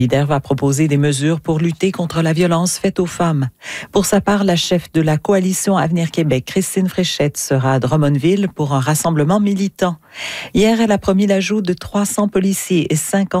Leader va proposer des mesures pour lutter contre la violence faite aux femmes. Pour sa part, la chef de la coalition Avenir Québec, Christine Fréchette, sera à Drummondville pour un rassemblement militant. Hier, elle a promis l'ajout de 300 policiers et 50